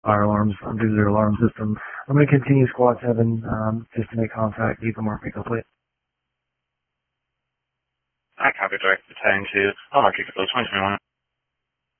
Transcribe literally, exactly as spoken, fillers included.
fire alarms due to their alarm system. I'm going to continue squad seven um, just to make contact, keep the marking complete. I copy direct to ten two. I'll mark you for twenty twenty-one.